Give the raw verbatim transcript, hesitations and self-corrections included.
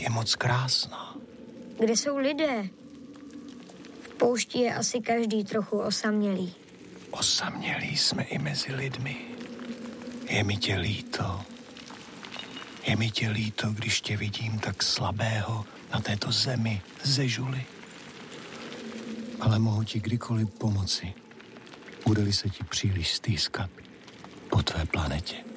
je moc krásná. Kde jsou lidé? V poušti je asi každý trochu osamělý. Osamělí jsme i mezi lidmi. Je mi tě líto. Je mi tě líto, když tě vidím tak slabého na této zemi ze žuly. Ale mohu ti kdykoliv pomoci. Bude-li se ti příliš stýskat po tvé planetě.